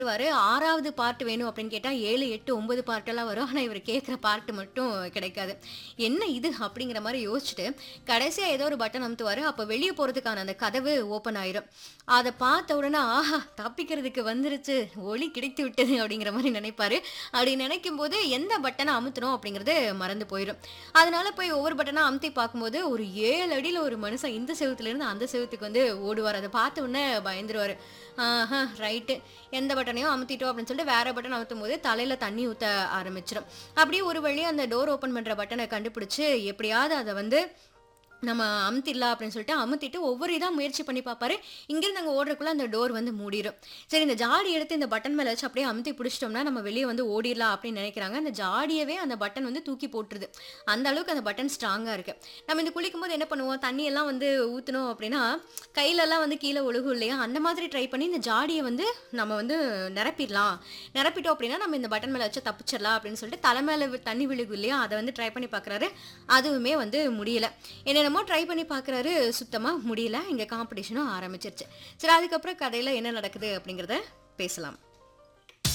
வருவாரு. 6வது பார்ட் வேணும் அப்படின்னு கேட்டா 7, 8, 9 பார்ட்டெல்லாம் வரும். ஆனா இவரு கேட்கிற பார்ட் மட்டும் கிடைக்காது. என்ன இது அப்படிங்கிற மாரி யோசிச்சுட்டு, கடைசியா ஏதோ ஒரு பட்டன் அமுத்துவாரு. அப்ப வெளிய போறதுக்கான அந்த கதவு ஓப்பன் ஆயிரும். அத பார்த்த உடனே, ஆஹா! தப்பிக்கிறதுக்கு வந்துருச்சு. ஒளி கிடைத்து விட்டது அப்படிங்கிற மாரி நினைப்பாரு. அப்படி நினைக்கும்போது எந்த பட்டன அமுத்தணும் அப்படிங்கிறது மறந்து போயிரும். அதனால போய் ஒவ்வொரு பட்டனா அமுத்தி பார்க்கும்போது, ஒரு 7 அடியில ஒரு மனுஷன் இந்த செவுத்துலேருந்து அந்த செவுத்துக்கு வந்து ஓடுவாரு. அத பார்த்த உடனே பயந்துருவாரு. ஆஹா! ரைட்டு. எந்த பட்டனையும் அமுத்திட்டோம் அப்படின்னு சொல்லிட்டு வேற பட்டன் அமுத்தும்போது தலையில தண்ணி ஊத்த ஆரம்பிச்சுரும். அப்படியே ஒரு வழியா அந்த டோர் ஓப்பன் பண்ற பட்டன கண்டுபிடிச்சு, எப்படியாவது அத வந்து நம்ம அமுத்திடலாம் அப்படின்னு சொல்லிட்டு அமுத்திட்டு ஒவ்வொரு இதா முயற்சி பண்ணி பார்ப்பாரு. இங்கிருந்து அங்க ஓடுறதுக்குள்ள அந்த டோர் வந்து மூடிரும். சரி இந்த ஜாடி எடுத்து இந்த பட்டன் மேல வச்சு அப்படியே அமுத்தி பிடிச்சிட்டோம்னா, நம்ம வெளிய வந்து ஓடிரலாம் அப்படின்னு நினைக்கிறாங்க. அந்த ஜாடியவே அந்த பட்டன் வந்து தூக்கி போட்டுருது. அந்த அளவுக்கு அந்த பட்டன் ஸ்ட்ராங்கா இருக்கு. நம்ம இந்த குளிக்கும்போது என்ன பண்ணுவோம், தண்ணி எல்லாம் வந்து ஊத்துனோம் அப்படின்னா, கையிலலாம் வந்து கீழ ஒழுகும் இல்லையா? அந்த மாதிரி ட்ரை பண்ணி இந்த ஜாடிய வந்து நம்ம வந்து நிரப்பிடலாம். நிரப்பிட்டோம் அப்படின்னா, நம்ம இந்த பட்டன் மேல வச்சு தப்பிச்சிடலாம் அப்படின்னு சொல்லிட்டு தலை மேல தண்ணி விழுகும் இல்லையா? அத வந்து ட்ரை பண்ணி பார்க்குறாரு. அதுவுமே வந்து முடியல. என்னென்னமோ ட்ரை பண்ணி பார்க்குறாரு. சுத்தமா முடியல. இங்க காம்படிஷனும் ஆரம்பிச்சிருச்சு. சரி அதுக்கப்புறம் கதையில என்ன நடக்குது அப்படிங்கிறத பேசலாம்.